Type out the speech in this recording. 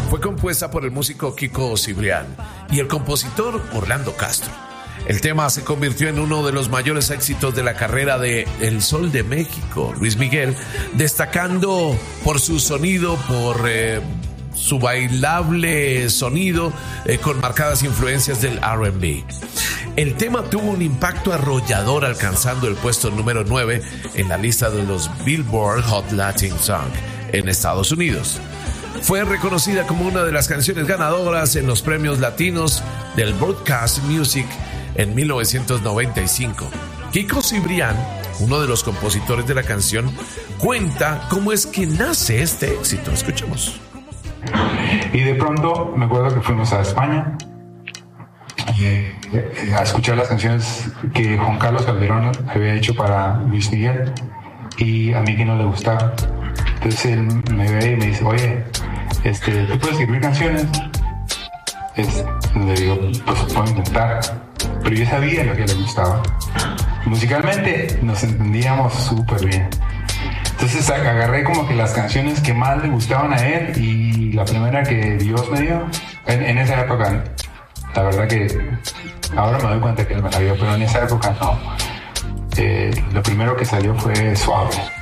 fue compuesta por el músico Kiko Cibrián y el compositor Orlando Castro. El tema se convirtió en uno de los mayores éxitos de la carrera de El Sol de México, Luis Miguel, destacando por su sonido, por su bailable sonido con marcadas influencias del R&B. El tema tuvo un impacto arrollador, alcanzando el puesto número 9 en la lista de los Billboard Hot Latin Song en Estados Unidos. Fue reconocida como una de las canciones ganadoras en los premios latinos del Broadcast Music en 1995. Kiko Cibrián, uno de los compositores de la canción, cuenta cómo es que nace este éxito. Escuchemos. Y de pronto me acuerdo que fuimos a España a escuchar las canciones que Juan Carlos Calderón había hecho para Luis Miguel, y a mí que no le gustaba. Entonces él me ve y me dice, oye, ¿tú puedes escribir canciones? Le digo, pues puedo intentar. Pero yo sabía lo que le gustaba. Musicalmente nos entendíamos súper bien. Entonces agarré como que las canciones que más le gustaban a él, y la primera que Dios me dio, en esa época, la verdad que ahora me doy cuenta que él me la dio, pero en esa época no. Lo primero que salió fue Suave.